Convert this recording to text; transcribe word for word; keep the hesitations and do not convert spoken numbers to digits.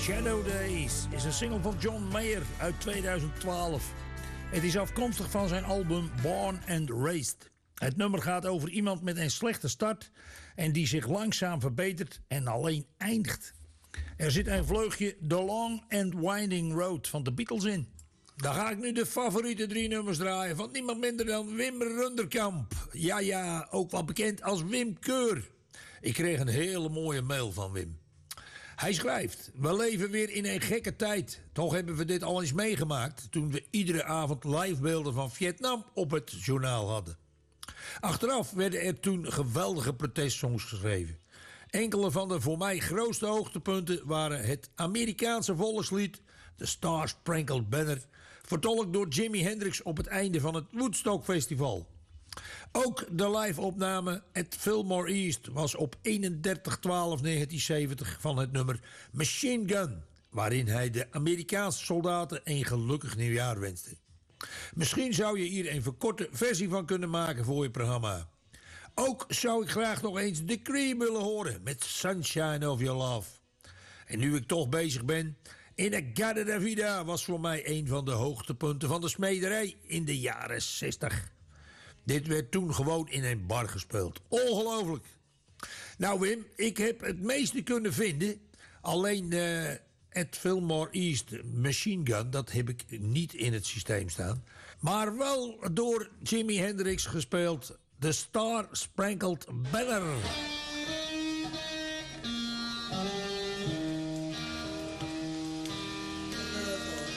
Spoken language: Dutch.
Shadow Days is een single van John Mayer uit tweeduizend twaalf. Het is afkomstig van zijn album Born and Raised. Het nummer gaat over iemand met een slechte start en die zich langzaam verbetert en alleen eindigt. Er zit een vleugje The Long and Winding Road van de Beatles in. Dan ga ik nu de favoriete drie nummers draaien van niemand minder dan Wim Runderkamp. Ja, ja, ook wel bekend als Wim Keur. Ik kreeg een hele mooie mail van Wim. Hij schrijft: we leven weer in een gekke tijd. Toch hebben we dit al eens meegemaakt toen we iedere avond livebeelden van Vietnam op het journaal hadden. Achteraf werden er toen geweldige protestsongs geschreven. Enkele van de voor mij grootste hoogtepunten waren het Amerikaanse volkslied The Star Spangled Banner, vertolkt door Jimi Hendrix op het einde van het Woodstock Festival. Ook de live-opname at Fillmore East was op eenendertig twaalf negentienzeventig van het nummer Machine Gun, waarin hij de Amerikaanse soldaten een gelukkig nieuwjaar wenste. Misschien zou je hier een verkorte versie van kunnen maken voor je programma. Ook zou ik graag nog eens The Cream willen horen met Sunshine of Your Love. En nu ik toch bezig ben, In-A-Gadda Da Vida was voor mij een van de hoogtepunten van de smederij in de jaren zestig. Dit werd toen gewoon in een bar gespeeld. Ongelooflijk. Nou Wim, ik heb het meeste kunnen vinden. Alleen uh, at Fillmore East Machine Gun, dat heb ik niet in het systeem staan. Maar wel door Jimi Hendrix gespeeld. The Star Spangled Banner.